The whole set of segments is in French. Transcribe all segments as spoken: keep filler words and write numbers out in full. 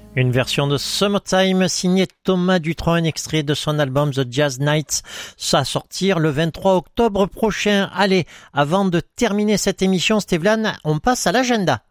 Une version de Summertime signée Thomas Dutronc, un extrait de son album The Jazz Nights, ça sortir le vingt-trois octobre prochain. Allez, avant de terminer cette émission, Stéphane, on passe à l'agenda.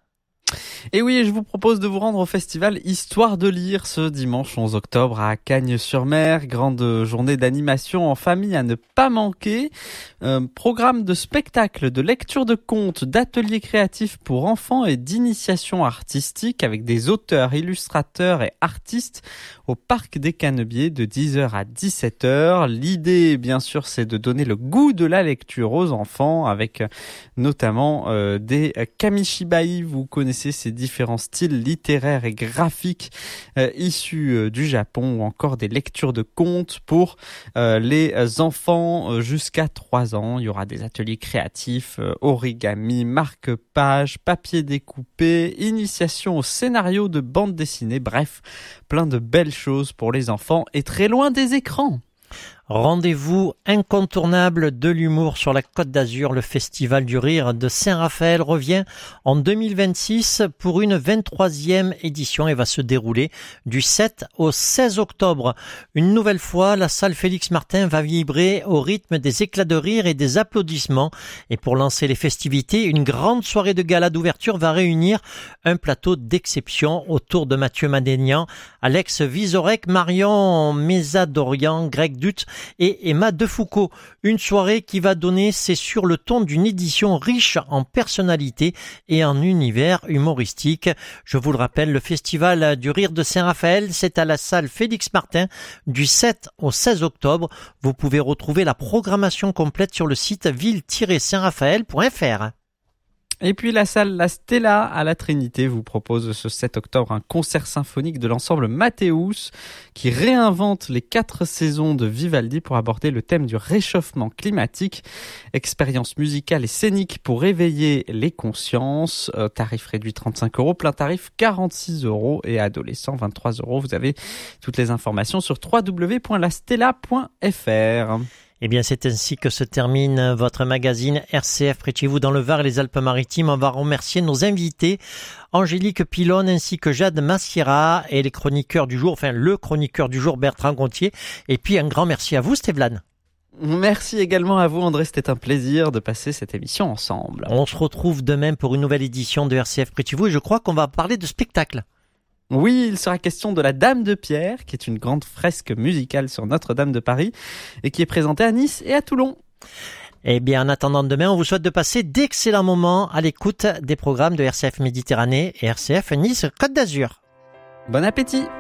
Et oui, je vous propose de vous rendre au festival Histoire de lire ce dimanche onze octobre à Cagnes-sur-Mer. Grande journée d'animation en famille à ne pas manquer. Euh, programme de spectacles, de lecture de contes, d'ateliers créatifs pour enfants et d'initiation artistique avec des auteurs, illustrateurs et artistes au Parc des Canebiers de dix heures à dix-sept heures. L'idée, bien sûr, c'est de donner le goût de la lecture aux enfants avec notamment euh, des kamishibai. Vous connaissez ces différents styles littéraires et graphiques euh, issus euh, du Japon, ou encore des lectures de contes pour euh, les enfants euh, jusqu'à trois ans. Il y aura des ateliers créatifs, euh, origami, marque-page, papier découpé, initiation au scénario de bande dessinée, bref, plein de belles choses pour les enfants et très loin des écrans. Rendez-vous incontournable de l'humour sur la Côte d'Azur. Le Festival du Rire de Saint-Raphaël revient en deux mille vingt-six pour une vingt-troisième édition et va se dérouler du sept au seize octobre. Une nouvelle fois, la salle Félix Martin va vibrer au rythme des éclats de rire et des applaudissements. Et pour lancer les festivités, une grande soirée de gala d'ouverture va réunir un plateau d'exception autour de Mathieu Madénian, Alex Vizorek, Marion Mézadorian, Greg Dutt et Emma Defoucault. Une soirée qui va donner, c'est sûr, le ton d'une édition riche en personnalités et en univers humoristique. Je vous le rappelle, le Festival du Rire de Saint-Raphaël, c'est à la salle Félix Martin du sept au seize octobre. Vous pouvez retrouver la programmation complète sur le site ville tiret saint raphaël point f r. Et puis la salle La Stella à la Trinité vous propose ce sept octobre un concert symphonique de l'ensemble Mathéus qui réinvente les quatre saisons de Vivaldi pour aborder le thème du réchauffement climatique. Expérience musicale et scénique pour éveiller les consciences. Euh, tarif réduit trente-cinq euros, plein tarif quarante-six euros et adolescent vingt-trois euros. Vous avez toutes les informations sur w w w point la stella point f r. Eh bien, c'est ainsi que se termine votre magazine R C F près de chez vous dans le Var et les Alpes-Maritimes. On va remercier nos invités, Angélique Pilonne ainsi que Jade Massiera et les chroniqueurs du jour, enfin le chroniqueur du jour Bertrand Gontier. Et puis un grand merci à vous, Stéphane. Merci également à vous, André. C'était un plaisir de passer cette émission ensemble. On se retrouve demain pour une nouvelle édition de R C F près de chez vous et je crois qu'on va parler de spectacle. Oui, il sera question de la Dame de Pierre, qui est une grande fresque musicale sur Notre-Dame de Paris et qui est présentée à Nice et à Toulon. Eh bien, en attendant demain, on vous souhaite de passer d'excellents moments à l'écoute des programmes de R C F Méditerranée et R C F Nice Côte d'Azur. Bon appétit!